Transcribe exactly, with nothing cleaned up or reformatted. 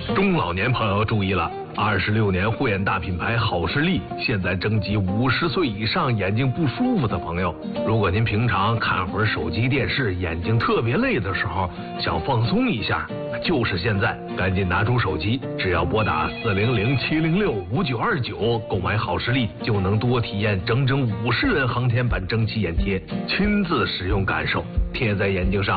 中老年朋友注意了，二十六年护眼大品牌好视力现在征集五十岁以上眼睛不舒服的朋友。如果您平常看会儿手机电视，眼睛特别累的时候，想放松一下，就是现在，赶紧拿出手机，只要拨打四零零七零六五九二九购买好视力，就能多体验整整五十元航天版蒸汽眼贴，亲自使用感受，贴在眼睛上。